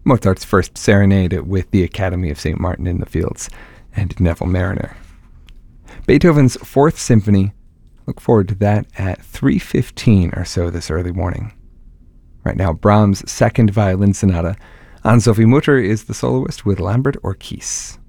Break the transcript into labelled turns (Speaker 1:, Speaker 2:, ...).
Speaker 1: Mozart's first serenade with the Academy of St. Martin in the Fields and Neville Mariner. Beethoven's Fourth Symphony, look forward to that at 3:15 or so this early morning. Right now, Brahms' Second Violin Sonata. Anne-Sophie Mutter is the soloist with Lambert Orkis.